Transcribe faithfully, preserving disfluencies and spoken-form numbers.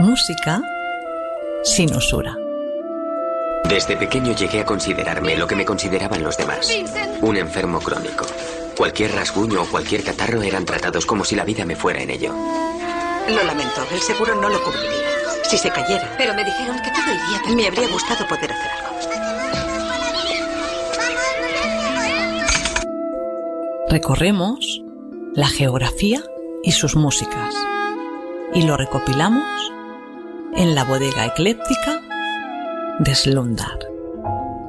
Música sin usura. Desde pequeño llegué a considerarme lo que me consideraban los demás, un enfermo crónico. Cualquier rasguño o cualquier catarro eran tratados como si la vida me fuera en ello. Lo lamento, el seguro no lo cubriría. Si se cayera... Pero me dijeron que todo iría perfecto. Me habría gustado poder hacer algo. Recorremos la geografía y sus músicas y lo recopilamos en la bodega ecléctica de Slumdar.